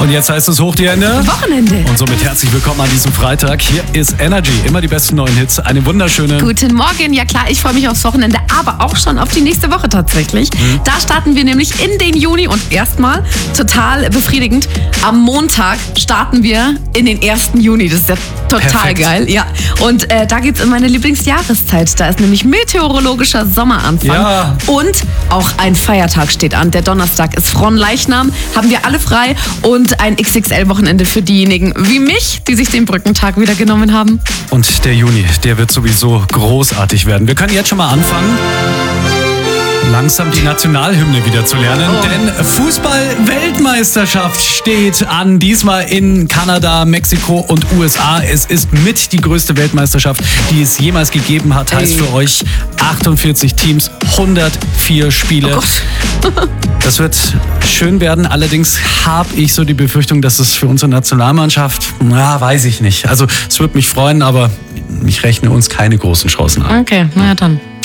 Und jetzt heißt es hoch die Hände. Wochenende. Und somit herzlich willkommen an diesem Freitag. Hier ist Energy. Immer die besten neuen Hits. Eine wunderschöne... Guten Morgen. Ja klar, ich freue mich aufs Wochenende, aber auch schon auf die nächste Woche tatsächlich. Da starten wir nämlich in den Juni und erstmal, total befriedigend, am Montag starten wir in den 1. Juni. Das ist ja total Perfekt. geil. Ja. Und da geht's in meine Lieblingsjahreszeit. Da ist nämlich meteorologischer Sommeranfang. Ja. Und auch ein Feiertag steht an. Der Donnerstag ist Fronleichnam. Haben wir alle frei. Und ein XXL-Wochenende für diejenigen wie mich, die sich den Brückentag wieder genommen haben. Und der Juni, der wird sowieso großartig werden. Wir können jetzt schon mal anfangen, langsam die Nationalhymne wieder zu lernen. Denn Fußball-Weltmeisterschaft steht an. Diesmal in Kanada, Mexiko und USA. Es ist mit die größte Weltmeisterschaft, die es jemals gegeben hat. Heißt für euch 48 Teams, 104 Spiele. Oh Gott. Das wird schön werden. Allerdings habe ich so die Befürchtung, dass es für unsere Nationalmannschaft, weiß ich nicht. Also es würde mich freuen, aber ich rechne uns keine großen Chancen an. Okay, na ja dann.